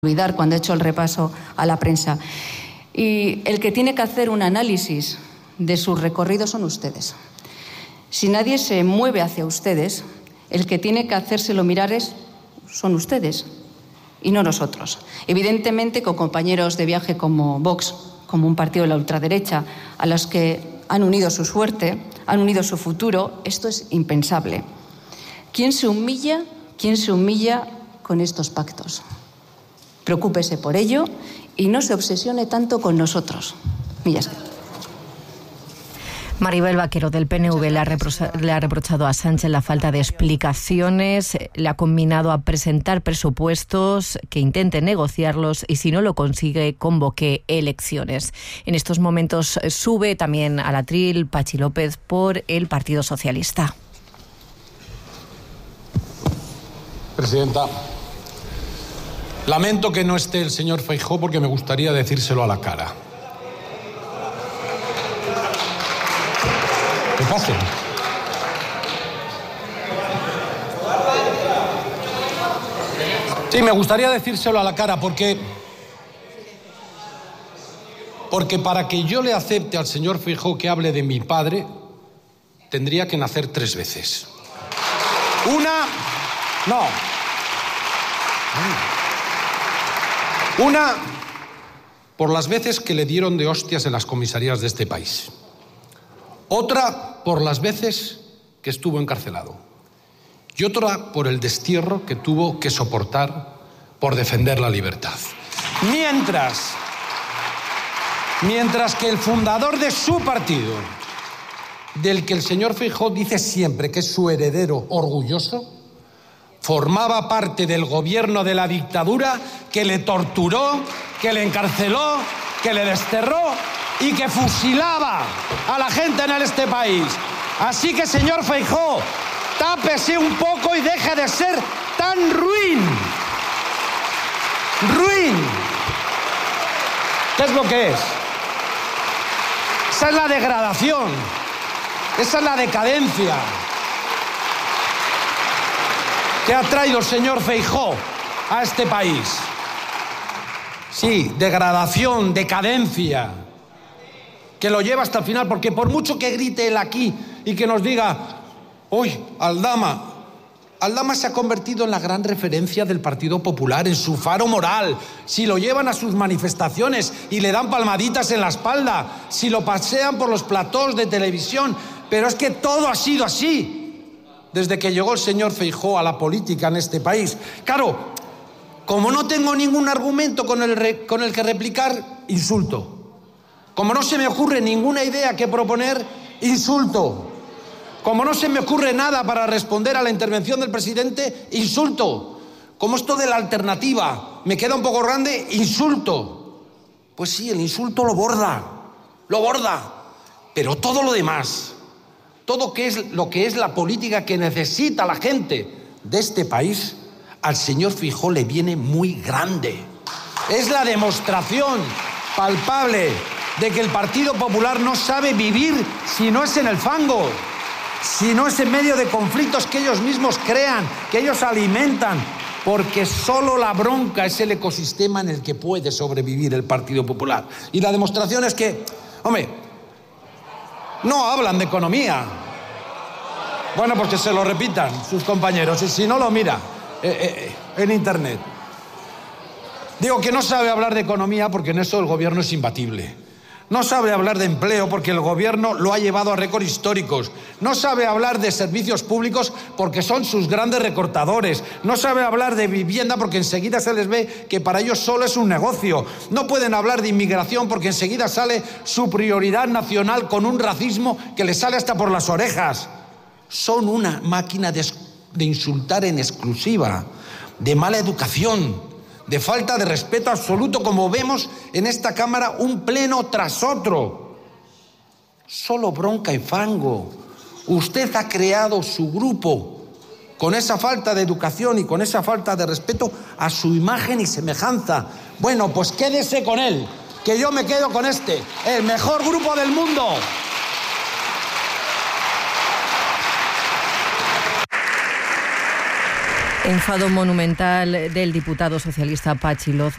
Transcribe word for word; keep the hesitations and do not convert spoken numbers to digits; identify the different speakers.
Speaker 1: olvidar cuando he hecho el repaso a la prensa. Y el que tiene que hacer un análisis de sus recorridos son ustedes. Si nadie se mueve hacia ustedes, el que tiene que hacérselo mirar es, son ustedes y no nosotros. Evidentemente, con compañeros de viaje como Vox, como un partido de la ultraderecha, a los que han unido su suerte, han unido su futuro, esto es impensable. ¿Quién se humilla? ¿Quién se humilla con estos pactos? Preocúpese por ello y no se obsesione tanto con nosotros. Millas.
Speaker 2: Maribel Vaquero, del P N V, le ha, le ha reprochado a Sánchez la falta de explicaciones, le ha combinado a presentar presupuestos, que intente negociarlos y, si no lo consigue, convoque elecciones. En estos momentos sube también al atril Patxi López por el Partido Socialista.
Speaker 3: Presidenta, lamento que no esté el señor Feijóo porque me gustaría decírselo a la cara. ¿Qué pasa? Sí, me gustaría decírselo a la cara porque... Porque para que yo le acepte al señor Feijóo que hable de mi padre, tendría que nacer tres veces. Una... No. Una, por las veces que le dieron de hostias en las comisarías de este país. Otra, por las veces que estuvo encarcelado. Y otra, por el destierro que tuvo que soportar por defender la libertad. Mientras, mientras que el fundador de su partido, del que el señor Feijóo dice siempre que es su heredero orgulloso, formaba parte del gobierno de la dictadura que le torturó, que le encarceló, que le desterró y que fusilaba a la gente en este país. Así que, señor Feijóo, tápese un poco y deje de ser tan ruin. Ruin. ¿Qué es lo que es? Esa es la degradación. Esa es la decadencia que ha traído el señor Feijóo a este país. Sí, degradación, decadencia, que lo lleva hasta el final, porque por mucho que grite él aquí y que nos diga, uy, Aldama, Aldama se ha convertido en la gran referencia del Partido Popular, en su faro moral. Si lo llevan a sus manifestaciones y le dan palmaditas en la espalda, si lo pasean por los platós de televisión, pero es que todo ha sido así desde que llegó el señor Feijóo a la política en este país. Claro, como no tengo ningún argumento con el, re, con el que replicar, insulto. Como no se me ocurre ninguna idea que proponer, insulto. Como no se me ocurre nada para responder a la intervención del presidente, insulto. Como esto de la alternativa me queda un poco grande, insulto. Pues sí, el insulto lo borda, lo borda. Pero todo lo demás, todo que es lo que es la política que necesita la gente de este país, al señor Feijóo le viene muy grande. Es la demostración palpable de que el Partido Popular no sabe vivir si no es en el fango, si no es en medio de conflictos que ellos mismos crean, que ellos alimentan, porque solo la bronca es el ecosistema en el que puede sobrevivir el Partido Popular. Y la demostración es que, hombre, no hablan de economía. Bueno, pues que se lo repitan sus compañeros, y si no lo mira eh, eh, en internet. Digo que no sabe hablar de economía porque en eso el gobierno es imbatible. No sabe hablar de empleo porque el gobierno lo ha llevado a récords históricos. No sabe hablar de servicios públicos porque son sus grandes recortadores. No sabe hablar de vivienda porque enseguida se les ve que para ellos solo es un negocio. No pueden hablar de inmigración porque enseguida sale su prioridad nacional con un racismo que les sale hasta por las orejas. Son una máquina de, de insultar en exclusiva, de mala educación, de falta de respeto absoluto, como vemos en esta Cámara un pleno tras otro. Solo bronca y fango. Usted ha creado su grupo con esa falta de educación y con esa falta de respeto a su imagen y semejanza. Bueno, pues quédese con él, que yo me quedo con este, el mejor grupo del mundo.
Speaker 2: Enfado monumental del diputado socialista Patxi López